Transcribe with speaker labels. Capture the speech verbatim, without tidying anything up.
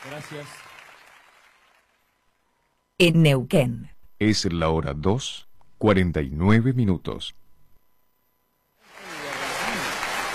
Speaker 1: Gracias.
Speaker 2: En Neuquén.
Speaker 3: Es la hora dos, cuarenta y nueve minutos.